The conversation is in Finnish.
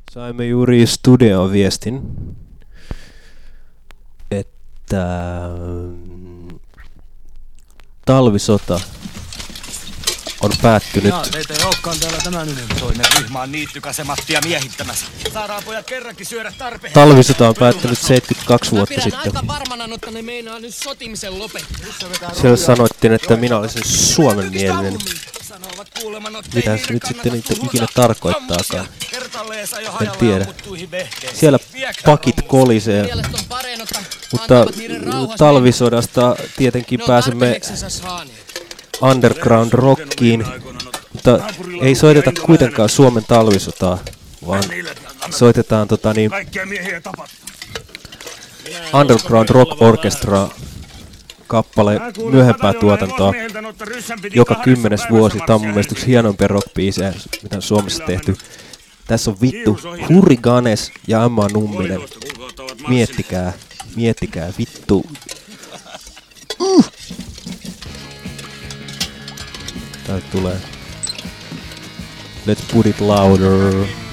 Saimme juuri studioon viestin, että talvisota on päättynyt. Teitä ei olekaan täällä tämän enemmän. Toinen ryhmä on niittykäsemattia miehittämässä. Saadaan pojat kerrankin syödä tarpeen. Talvisota on päättynyt 72 vuotta sitten. Aika varmana, että ne meinaa nyt sotimisen lopettaa. Siellä sanoittiin, että minä olisin suomenmielinen. Sanovat kuuleman, Mitä se nyt sitten niitä ikinä tarkoittaakaan. En tiedä. Siellä pakit kolisee. Mutta talvisodasta tietenkin pääsemme underground rockiin. Mutta ei soiteta kuitenkaan Suomen talvisotaa, vaan soitetaan Underground Rock Orchestra kappale myöhempää tuotantoa joka 10. vuosi. Tämä on mun mielestä yksi hienompia rockbiisejä, mitä on Suomessa tehty. Tässä on vittu Hurriganes ja Emma Numminen. Miettikää vittu. Täältä tulee. Let's put it louder.